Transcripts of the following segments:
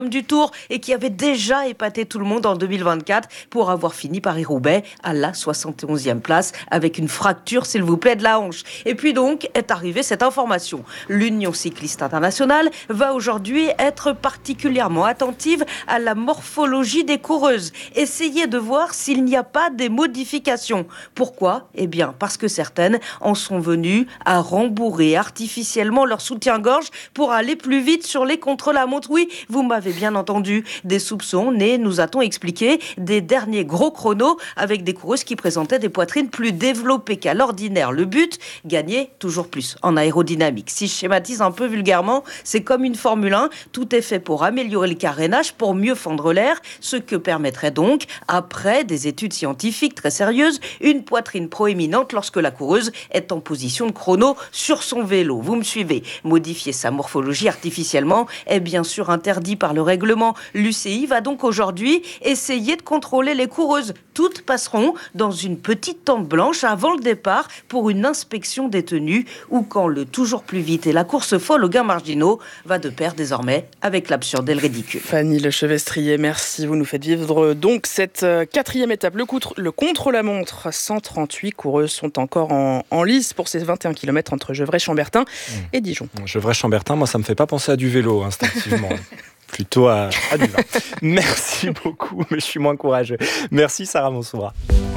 du Tour et qui avait déjà épaté tout le monde en 2024 pour avoir fini Paris-Roubaix à la 71e place avec une fracture, s'il vous plaît, de la hanche. Et puis donc est arrivée cette information. L'Union cycliste internationale va aujourd'hui être particulièrement attentive à la morphologie des coureuses. Essayez de voir s'il n'y a pas des modifications. Pourquoi ? Eh bien, parce que certaines en sont venues à rembourrer artificiellement leur soutien-gorge pour aller plus vite sur les contre-la-montre. Oui, vous m'avez bien entendu, des soupçons nés, nous a-t-on expliqué, des derniers gros chronos avec des coureuses qui présentaient des poitrines plus développées qu'à l'ordinaire. Le but, gagner toujours plus en aérodynamique. Si je schématise un peu vulgairement, c'est comme une Formule 1, tout est fait pour améliorer le carénage, pour mieux fendre l'air, ce que permettrait donc, après des études scientifiques très sérieuses, une poitrine proéminente lorsque la coureuse est en position de chrono sur son vélo. Vous me suivez ? Modifier sa morphologie artificiellement est bien sûr interdit par le règlement. L'UCI va donc aujourd'hui essayer de contrôler les coureuses. Toutes passeront dans une petite tente blanche avant le départ pour une inspection des tenues ou quand le toujours plus vite et la course folle aux gains marginaux va de pair désormais avec l'absurde et le ridicule. Fanny Lechevestrier, merci. Vous nous faites vivre donc cette quatrième étape. Le contre-la-montre, 138 coureuses sont encore en lice pour ces 21 km entre Gevrey-Chambertin et Dijon. Gevrey-Chambertin, moi ça me fait pas penser à du vélo instinctivement. Plutôt à du vin. Merci beaucoup, mais je suis moins courageux. Merci Sarah Mansoura.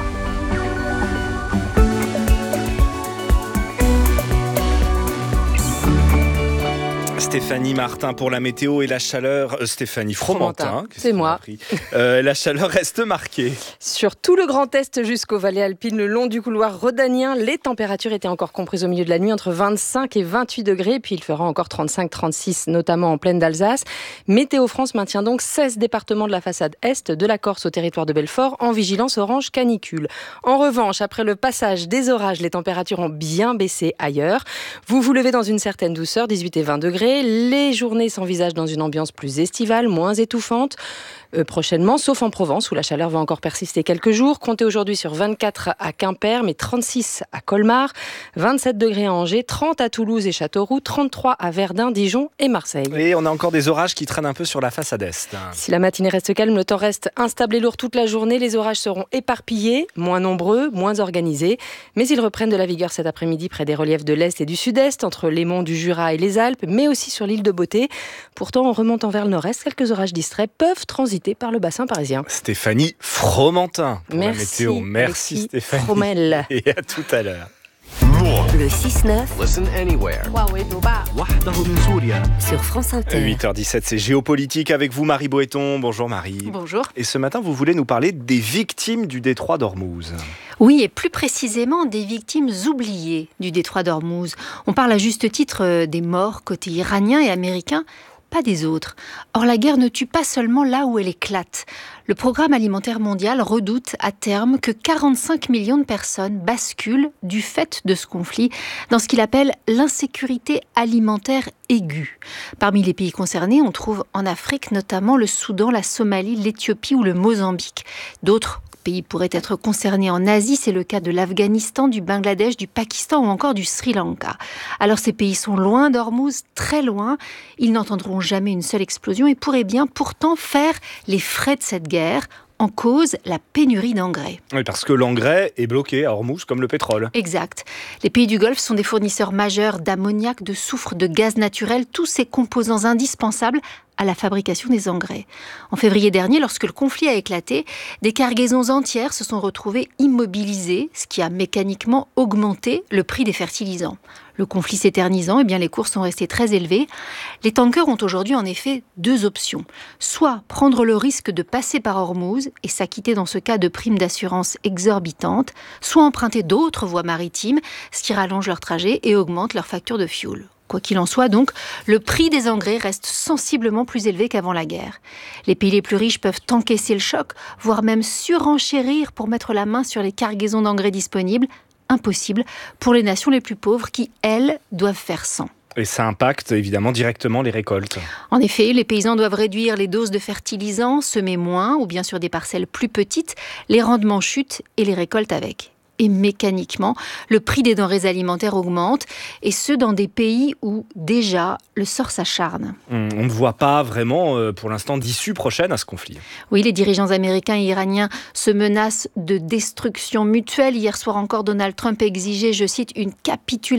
Stéphanie Martin pour la météo et la chaleur. Stéphanie Fromentin. C'est moi. La chaleur reste marquée. Sur tout le Grand Est jusqu'aux vallées alpines, le long du couloir rhodanien, les températures étaient encore comprises au milieu de la nuit entre 25 et 28 degrés. Puis il fera encore 35-36, notamment en plaine d'Alsace. Météo France maintient donc 16 départements de la façade Est, de la Corse au territoire de Belfort, en vigilance orange canicule. En revanche, après le passage des orages, les températures ont bien baissé ailleurs. Vous vous levez dans une certaine douceur, 18 et 20 degrés. Les journées s'envisagent dans une ambiance plus estivale, moins étouffante. Prochainement, sauf en Provence où la chaleur va encore persister quelques jours. Comptez aujourd'hui sur 24 à Quimper, mais 36 à Colmar, 27 degrés à Angers, 30 à Toulouse et Châteauroux, 33 à Verdun, Dijon et Marseille. Et on a encore des orages qui traînent un peu sur la façade Est. Si la matinée reste calme, le temps reste instable et lourd toute la journée. Les orages seront éparpillés, moins nombreux, moins organisés. Mais ils reprennent de la vigueur cet après-midi près des reliefs de l'Est et du Sud-Est, entre les monts du Jura et les Alpes, mais aussi sur l'île de Beauté. Pourtant, en remontant vers le nord-est, quelques orages distraits peuvent transiter par le bassin parisien. Stéphanie Fromentin pour merci, la météo. Merci Stéphanie. Fromel. Et à tout à l'heure. Le 6-9. Listen anywhere. Sur France Inter. 8h17, c'est Géopolitique avec vous, Marie Boëton. Bonjour Marie. Bonjour. Et ce matin, vous voulez nous parler des victimes du détroit d'Ormuz. Oui, et plus précisément des victimes oubliées du détroit d'Ormuz. On parle à juste titre des morts côté iranien et américain, pas des autres. Or, la guerre ne tue pas seulement là où elle éclate. Le Programme alimentaire mondial redoute à terme que 45 millions de personnes basculent du fait de ce conflit dans ce qu'il appelle l'insécurité alimentaire aiguë. Parmi les pays concernés, on trouve en Afrique notamment le Soudan, la Somalie, l'Éthiopie ou le Mozambique. D'autres pays pourraient être concernés en Asie, c'est le cas de l'Afghanistan, du Bangladesh, du Pakistan ou encore du Sri Lanka. Alors ces pays sont loin d'Ormuz, très loin, ils n'entendront jamais une seule explosion et pourraient bien pourtant faire les frais de cette guerre. En cause, la pénurie d'engrais. Oui, parce que l'engrais est bloqué à Ormuz comme le pétrole. Exact. Les pays du Golfe sont des fournisseurs majeurs d'ammoniac, de soufre, de gaz naturel, tous ces composants indispensables à la fabrication des engrais. En février dernier, lorsque le conflit a éclaté, des cargaisons entières se sont retrouvées immobilisées, ce qui a mécaniquement augmenté le prix des fertilisants. Le conflit s'éternisant, eh bien les cours sont restés très élevés. Les tankers ont aujourd'hui en effet deux options. Soit prendre le risque de passer par Ormuz et s'acquitter dans ce cas de primes d'assurance exorbitantes, soit emprunter d'autres voies maritimes, ce qui rallonge leur trajet et augmente leur facture de fioul. Quoi qu'il en soit donc, le prix des engrais reste sensiblement plus élevé qu'avant la guerre. Les pays les plus riches peuvent encaisser le choc, voire même surenchérir pour mettre la main sur les cargaisons d'engrais disponibles. Impossible pour les nations les plus pauvres qui, elles, doivent faire sans. Et ça impacte évidemment directement les récoltes. En effet, les paysans doivent réduire les doses de fertilisants, semer moins ou bien sur des parcelles plus petites. Les rendements chutent et les récoltes avec. et mécaniquement. Le prix des denrées alimentaires augmente, et ce dans des pays où déjà le sort s'acharne. On ne voit pas vraiment, pour l'instant, d'issue prochaine à ce conflit. Oui, les dirigeants américains et iraniens se menacent de destruction mutuelle. Hier soir encore, Donald Trump exigeait, je cite, une capitulation